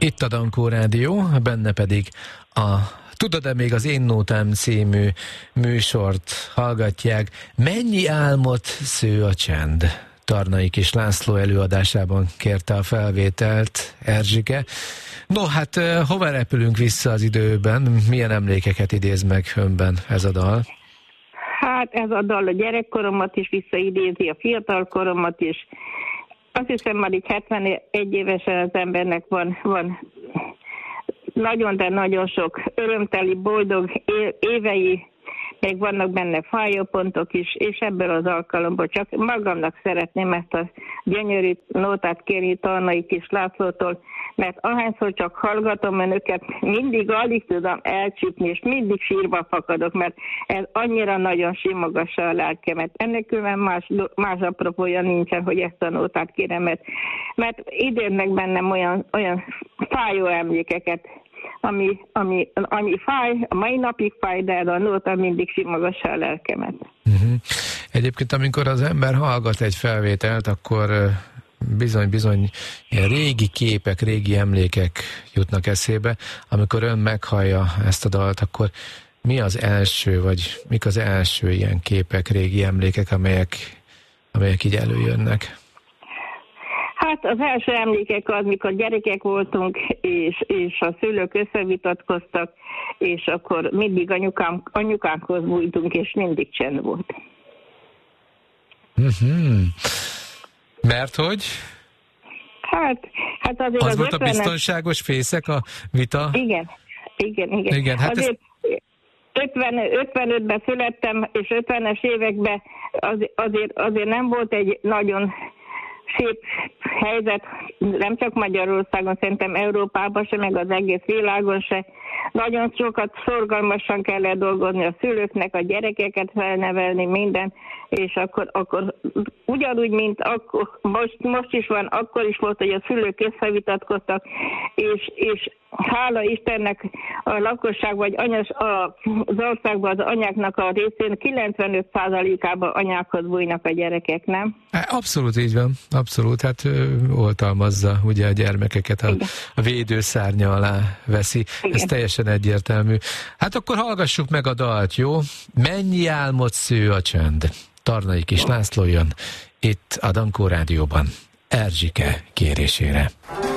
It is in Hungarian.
Itt a Dankó Rádió, benne pedig a Tudod-e még az Én Nótám című műsort hallgatják. Mennyi álmot sző a csend? Tarnai Kis László előadásában kérte a felvételt Erzsike. No, hát hova repülünk vissza az időben? Milyen emlékeket idéz meg önben ez a dal? Hát ez a dal a gyerekkoromat is visszaidézi, a fiatalkoromat is. Azt hiszem, már így 71 évesen az embernek van nagyon, de nagyon sok örömteli, boldog évei, még vannak benne fájó pontok is, és ebből az alkalomból csak magamnak szeretném ezt a gyönyörű nótát kérni Tarnai Kis Lászlótól, mert ahányszor csak hallgatom önöket, mindig alig tudom elcsípni, és mindig sírva fakadok, mert ez annyira nagyon simogassa a lelkemet. Ennek külön más apropója nincsen, hogy ezt a nótát kérem, mert idéznek bennem olyan fájó emlékeket, ami fáj, a mai napig fáj, de a nóta mindig simogassa a lelkemet. Egyébként, amikor az ember hallgat egy felvételt, akkor bizony ilyen régi képek, régi emlékek jutnak eszébe. Amikor ön meghallja ezt a dalt, akkor mi az első, vagy mik az első ilyen képek, régi emlékek, amelyek így előjönnek? Hát az első emlékek az, mikor gyerekek voltunk, és a szülők összevitatkoztak, és akkor mindig anyukánkhoz bújtunk, és mindig csend volt. Mert hogy? Hát azért az volt a biztonságos fészek a vita? Igen. Hát azért 55-ben születtem, és 50-es években azért nem volt egy nagyon szép helyzet, nem csak Magyarországon, szerintem Európában se, meg az egész világon se. Nagyon sokat szorgalmasan kellett dolgozni a szülőknek, a gyerekeket felnevelni, minden, és akkor ugyanúgy, mint akkor, most is van, akkor is volt, hogy a szülők összevitatkoztak, és hála Istennek a lakosság, vagy az országban az anyáknak a részén 95%-ában anyákhoz bújnak a gyerekek, nem? Abszolút így van, abszolút, hát oltalmazza ugye a gyermekeket, a védőszárnya alá veszi, igen. Ez teljesen egyértelmű. Hát akkor hallgassuk meg a dalt, jó? Mennyi álmot sző a csend? Tarnai Kis László jön itt a Dankó Rádióban Erzsike kérésére.